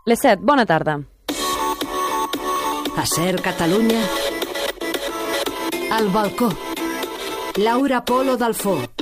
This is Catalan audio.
Les 7, bona tarda. A Ser Catalunya. Al balcó. Laura Polo Dalfó.